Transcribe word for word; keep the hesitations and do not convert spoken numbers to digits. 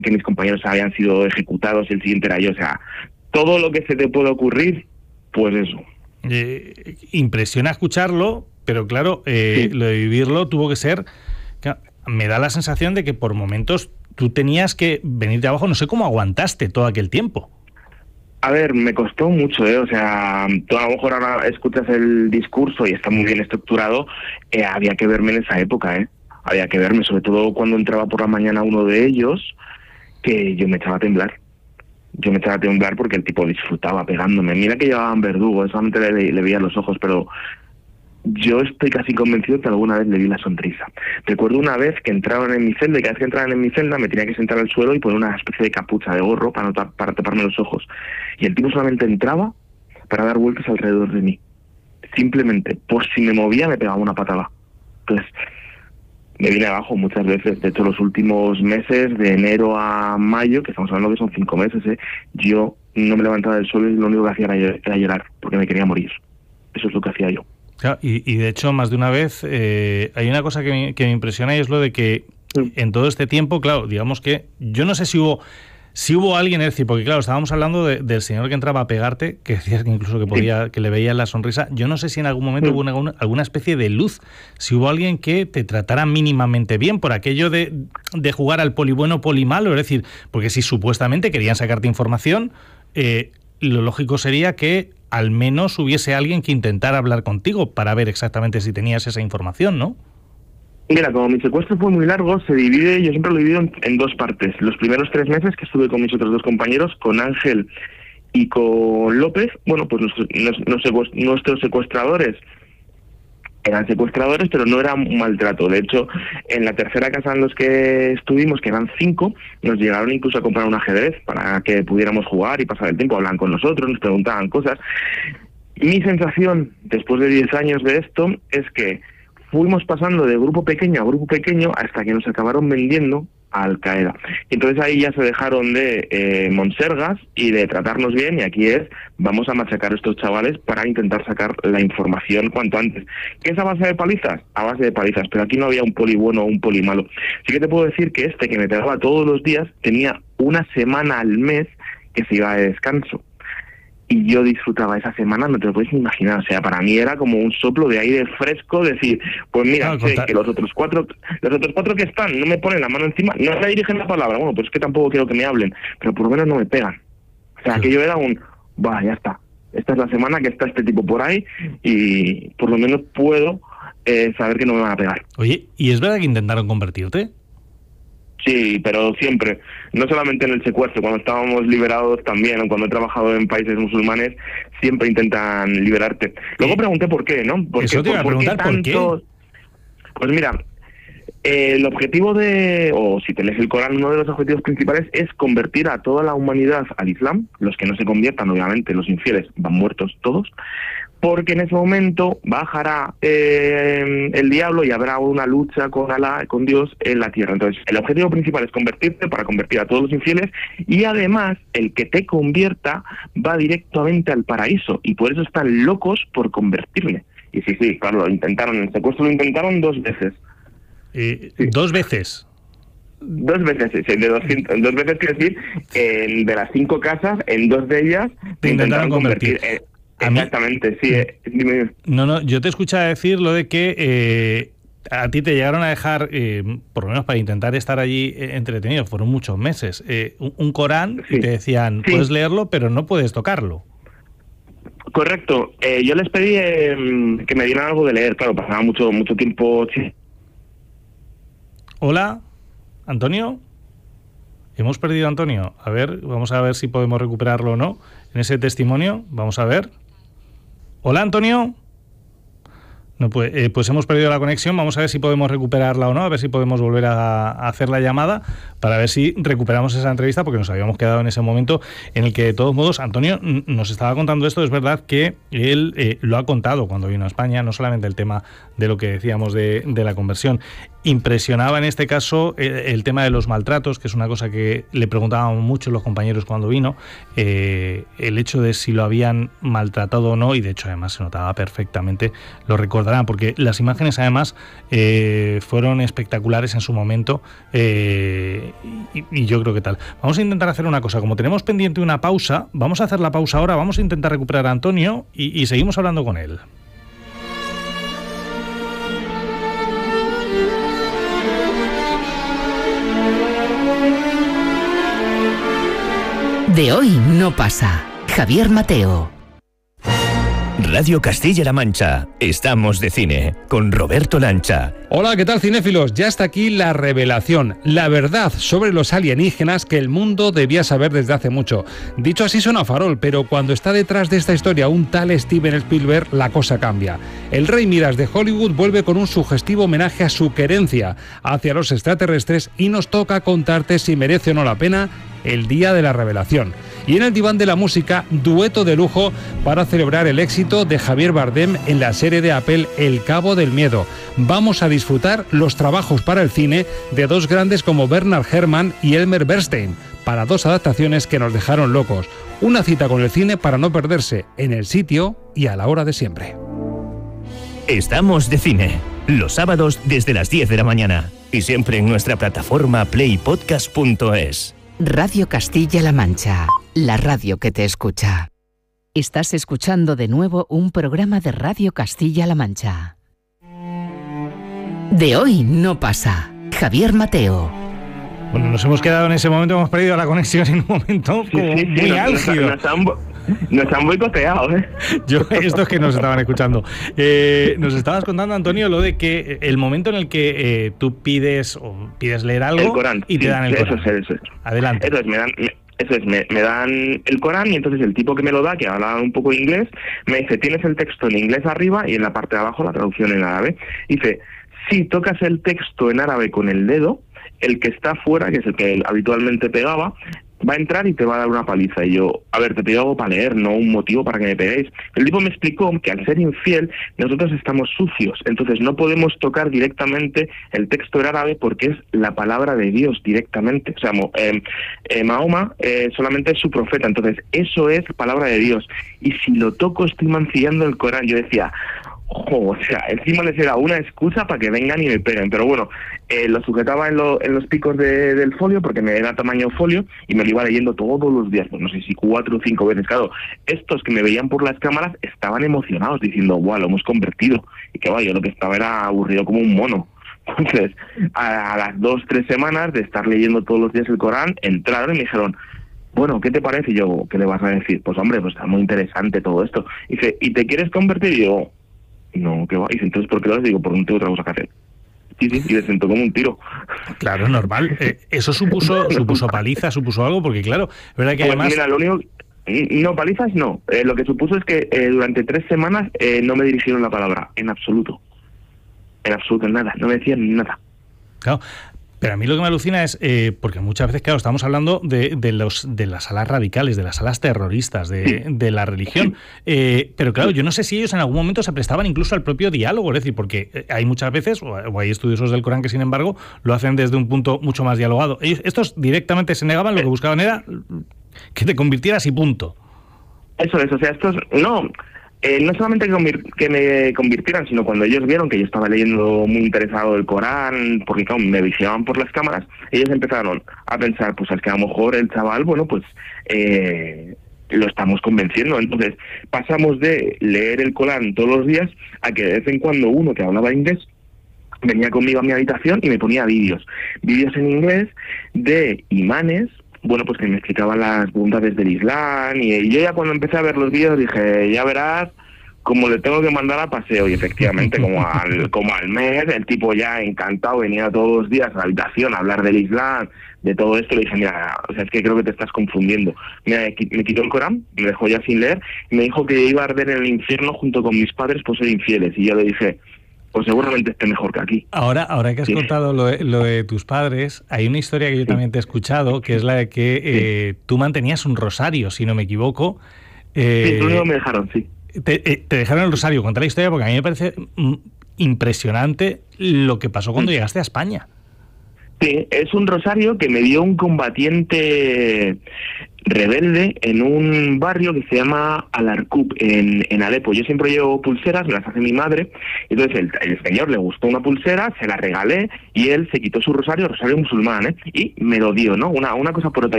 que mis compañeros habían sido ejecutados y el siguiente era yo. O sea, todo lo que se te puede ocurrir, pues eso. Eh, impresiona escucharlo, pero claro, eh, sí. Lo de vivirlo tuvo que ser... Me da la sensación de que por momentos tú tenías que venir de abajo, no sé cómo aguantaste todo aquel tiempo. A ver, me costó mucho, ¿eh? O sea, tú a lo mejor ahora escuchas el discurso y está muy bien estructurado, eh, había que verme en esa época, ¿eh? Había que verme, sobre todo cuando entraba por la mañana uno de ellos, que yo me echaba a temblar. Yo me echaba a temblar porque el tipo disfrutaba pegándome. Mira que llevaban verdugo, solamente le, le veía los ojos, pero... yo estoy casi convencido que alguna vez le vi la sonrisa. Recuerdo una vez que entraban en mi celda y cada vez que entraban en mi celda me tenía que sentar al suelo y poner una especie de capucha de gorro para, no ta- para taparme los ojos. Y el tipo solamente entraba para dar vueltas alrededor de mí. Simplemente, por si me movía, me pegaba una patada. Entonces, me vine abajo muchas veces. De hecho, los últimos meses, de enero a mayo, que estamos hablando que son cinco meses, ¿eh? Yo no me levantaba del suelo y lo único que hacía era, era llorar, porque me quería morir. Eso es lo que hacía yo. Claro, y, y de hecho, más de una vez, eh, hay una cosa que me, que me impresiona y es lo de que sí. En todo este tiempo, claro, digamos que yo no sé si hubo si hubo alguien, es decir, porque claro, estábamos hablando de, del señor que entraba a pegarte, que decías que incluso que podía, sí. que le veía la sonrisa. Yo no sé si en algún momento sí. hubo una, alguna especie de luz, si hubo alguien que te tratara mínimamente bien por aquello de, de jugar al poli bueno, poli malo, es decir, porque si supuestamente querían sacarte información, eh, lo lógico sería que al menos hubiese alguien que intentara hablar contigo para ver exactamente si tenías esa información, ¿no? Mira, como mi secuestro fue muy largo, se divide, yo siempre lo divido en, en dos partes. Los primeros tres meses que estuve con mis otros dos compañeros, con Ángel y con López, bueno, pues nuestros, nuestros secuestradores eran secuestradores, pero no era un maltrato. De hecho, en la tercera casa en los que estuvimos, que eran cinco, nos llegaron incluso a comprar un ajedrez para que pudiéramos jugar y pasar el tiempo. Hablaban con nosotros, nos preguntaban cosas. Mi sensación, después de diez años de esto, es que fuimos pasando de grupo pequeño a grupo pequeño hasta que nos acabaron vendiendo a Al Qaeda. Entonces ahí ya se dejaron de eh, monsergas y de tratarnos bien, y aquí es, vamos a machacar a estos chavales para intentar sacar la información cuanto antes. ¿Qué es a base de palizas? A base de palizas, pero aquí no había un poli bueno o un poli malo. Sí que te puedo decir que este que me pegaba todos los días tenía una semana al mes que se iba de descanso. Y yo disfrutaba esa semana, no te lo puedes ni imaginar. O sea, para mí era como un soplo de aire fresco, decir, pues mira, no, sé que los otros cuatro los otros cuatro que están no me ponen la mano encima, no me dirigen la palabra, bueno, pues es que tampoco quiero que me hablen, pero por lo menos no me pegan. O sea, sí. Aquello era un, va, ya está. Esta es la semana que está este tipo por ahí y por lo menos puedo eh, saber que no me van a pegar. Oye, ¿y es verdad que intentaron convertirte? Sí, pero siempre, no solamente en el secuestro, cuando estábamos liberados también, o cuando he trabajado en países musulmanes, siempre intentan liberarte. Luego pregunté por qué, ¿no? ¿Por Eso qué, te iba a preguntar, ¿por qué? ¿por qué? Pues mira, eh, el objetivo de, o si te lees el Corán, uno de los objetivos principales es convertir a toda la humanidad al Islam. Los que no se conviertan, obviamente, los infieles, van muertos todos, porque en ese momento bajará eh, el diablo y habrá una lucha con Alá, con Dios en la tierra. Entonces, el objetivo principal es convertirte para convertir a todos los infieles, y además, el que te convierta va directamente al paraíso, y por eso están locos por convertirme. Y sí, sí, claro, lo intentaron, en el secuestro lo intentaron dos veces. Eh, sí. ¿Dos veces? Dos veces, sí, de doscientos, dos veces quiero decir, eh, de las cinco casas, en dos de ellas te intentaron, intentaron convertir. convertir. Eh, Exactamente, sí. Eh, dime. No, no, yo te escuchaba decir lo de que eh, a ti te llegaron a dejar, eh, por lo menos para intentar estar allí eh, entretenido, fueron muchos meses, eh, un, un Corán, sí. Y te decían, sí. Puedes leerlo, pero no puedes tocarlo. Correcto. Eh, yo les pedí eh, que me dieran algo de leer, claro, pasaba mucho mucho tiempo. Sí. Hola, Antonio. Hemos perdido a Antonio. A ver, vamos a ver si podemos recuperarlo o no. En ese testimonio, vamos a ver. Hola, Antonio. No, pues, eh, pues hemos perdido la conexión. Vamos a ver si podemos recuperarla o no, a ver si podemos volver a, a hacer la llamada para ver si recuperamos esa entrevista, porque nos habíamos quedado en ese momento en el que, de todos modos, Antonio nos estaba contando esto. Es verdad que él eh, lo ha contado cuando vino a España, no solamente el tema de lo que decíamos de, de la conversión. impresionaba en este caso el, el tema de los maltratos, que es una cosa que le preguntábamos mucho los compañeros cuando vino, eh, el hecho de si lo habían maltratado o no, y de hecho además se notaba perfectamente, lo recordarán, porque las imágenes además eh, fueron espectaculares en su momento, eh, y, y yo creo que tal. Vamos a intentar hacer una cosa, como tenemos pendiente una pausa, vamos a hacer la pausa ahora, vamos a intentar recuperar a Antonio y, y seguimos hablando con él. De hoy no pasa. Javier Mateo. Radio Castilla-La Mancha. Estamos de cine con Roberto Lancha. Hola, ¿qué tal, cinéfilos? Ya está aquí la revelación, la verdad sobre los alienígenas que el mundo debía saber desde hace mucho. Dicho así suena farol, pero cuando está detrás de esta historia un tal Steven Spielberg, la cosa cambia. El Rey Midas de Hollywood vuelve con un sugestivo homenaje a su querencia hacia los extraterrestres y nos toca contarte si merece o no la pena el día de la revelación. Y en el diván de la música, dueto de lujo para celebrar el éxito de Javier Bardem en la serie de Apple El Cabo del Miedo. Vamos a disfrutar los trabajos para el cine de dos grandes como Bernard Herrmann y Elmer Bernstein, para dos adaptaciones que nos dejaron locos. Una cita con el cine para no perderse en el sitio y a la hora de siempre. Estamos de cine, los sábados desde las diez de la mañana y siempre en nuestra plataforma play podcast punto es. Radio Castilla-La Mancha, la radio que te escucha. Estás escuchando de nuevo un programa de Radio Castilla-La Mancha. De hoy no pasa. Javier Mateo. Bueno, nos hemos quedado en ese momento, hemos perdido la conexión en un momento como sí, sí, sí, muy nos, álgido. Nos, nos, han, nos han boicoteado, ¿eh? Yo, estos que nos estaban escuchando. Eh, nos estabas contando, Antonio, lo de que el momento en el que eh, tú pides o pides leer algo el Corán, y te sí, dan el eso Corán. Es, eso es. Adelante. Eso es, me dan... Me... Eso es, me, me dan el Corán y entonces el tipo que me lo da, que habla un poco de inglés, me dice, tienes el texto en inglés arriba y en la parte de abajo la traducción en árabe. Dice, si tocas el texto en árabe con el dedo, el que está fuera, que es el que habitualmente pegaba, va a entrar y te va a dar una paliza. Y yo, a ver, te pido algo para leer, no un motivo para que me peguéis. El tipo me explicó que al ser infiel, nosotros estamos sucios, entonces no podemos tocar directamente el texto en árabe porque es la palabra de Dios directamente. O sea, eh, eh, Mahoma eh, solamente es su profeta, entonces eso es palabra de Dios. Y si lo toco estoy mancillando el Corán. Yo decía... Ojo, o sea, encima les era una excusa para que vengan y me peguen, pero bueno, eh, lo sujetaba en, lo, en los picos de, del folio porque me era tamaño folio y me lo iba leyendo todos los días, pues no sé si cuatro o cinco veces. Claro, estos que me veían por las cámaras estaban emocionados diciendo, guau, lo hemos convertido, y que vaya, yo lo que estaba era aburrido como un mono. Entonces, a, a las dos, tres semanas de estar leyendo todos los días el Corán, entraron y me dijeron, bueno, ¿qué te parece? Y yo, ¿qué le vas a decir? Pues hombre, pues está muy interesante todo esto. Y dice, ¿y te quieres convertir? Y yo, no, ¿qué va? Y dice, entonces, ¿por qué lo haces? Digo, porque no tengo otra cosa que hacer. Sí, sí, y le sentó como un tiro. Claro, normal. Eh, eso supuso supuso paliza, supuso algo, porque claro, es verdad que pues además... Mira, lo único... No, palizas no. Eh, lo que supuso es que eh, durante tres semanas eh, no me dirigieron la palabra, en absoluto. En absoluto, en nada. No me decían nada. Claro. Pero a mí lo que me alucina es, eh, porque muchas veces, claro, estamos hablando de, de los de las alas radicales, de las alas terroristas, de, de la religión. Eh, pero claro, yo no sé si ellos en algún momento se prestaban incluso al propio diálogo, es decir, porque hay muchas veces, o hay estudiosos del Corán que sin embargo lo hacen desde un punto mucho más dialogado. Ellos, estos directamente se negaban, lo que buscaban era que te convirtieras y punto. Eso es, o sea, estos... No... Eh, no solamente que, convir- que me convirtieran, sino cuando ellos vieron que yo estaba leyendo muy interesado el Corán, porque claro, me vigilaban por las cámaras, ellos empezaron a pensar, pues es que a lo mejor el chaval, bueno, pues eh, lo estamos convenciendo. Entonces pasamos de leer el Corán todos los días a que de vez en cuando uno que hablaba inglés venía conmigo a mi habitación y me ponía vídeos, vídeos en inglés de imanes, bueno, pues que me explicaban las bondades del Islam, y yo ya cuando empecé a ver los vídeos dije, ya verás cómo le tengo que mandar a paseo, y efectivamente como al como al mes, el tipo ya encantado, venía todos los días a la habitación a hablar del Islam, de todo esto. Le dije, mira, o sea, es que creo que te estás confundiendo. Mira, me quitó el Corán, me dejó ya sin leer, y me dijo que iba a arder en el infierno junto con mis padres por ser infieles, y yo le dije, pues seguramente esté mejor que aquí. Ahora, ahora que has sí. contado lo de, lo de tus padres, hay una historia que yo sí. también te he escuchado, que es la de que eh, sí. tú mantenías un rosario, si no me equivoco. Eh, sí, tú no me dejaron, sí. Te, te dejaron el rosario. Contar la historia porque a mí me parece impresionante lo que pasó cuando llegaste a España. Sí, es un rosario que me dio un combatiente rebelde en un barrio que se llama Alarcub, en, en Alepo. Yo siempre llevo pulseras, me las hace mi madre, entonces el, el señor le gustó una pulsera, se la regalé, y él se quitó su rosario, rosario musulmán, ¿eh? Y me lo dio, ¿no? Una, una cosa por otra.